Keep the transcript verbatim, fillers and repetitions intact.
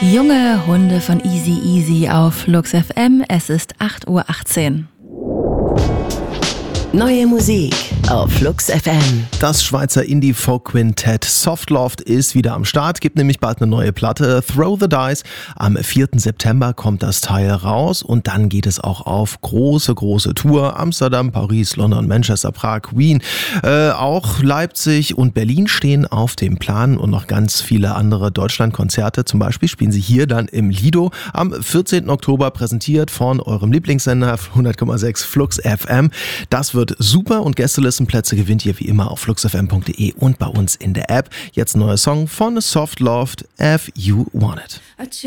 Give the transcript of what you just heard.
Junge Hunde von Easy Easy auf Flux F M. Es ist acht Uhr achtzehn. Neue Musik auf Flux F M. Das Schweizer Indie-Folk-Quintett Softloft ist wieder am Start, gibt nämlich bald eine neue Platte, Throw the Dice. Am vierten September kommt das Teil raus und dann geht es auch auf große, große Tour. Amsterdam, Paris, London, Manchester, Prag, Wien, äh, auch Leipzig und Berlin stehen auf dem Plan und noch ganz viele andere Deutschlandkonzerte. Zum Beispiel spielen sie hier dann im Lido am vierzehnten Oktober, präsentiert von eurem Lieblingssender hundert Komma sechs Flux F M. Das wird super und Gästelistenplätze gewinnt ihr wie immer auf flux f m punkt d e und bei uns in der App. Jetzt ein neuer Song von Softloft, If You Want It.